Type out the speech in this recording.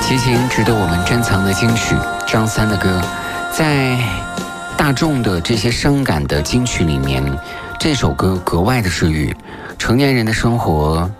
齐秦值得我们珍藏的金曲，张三的歌，在大众的这些伤感的金曲里面，这首歌格外的治愈。成年人的生活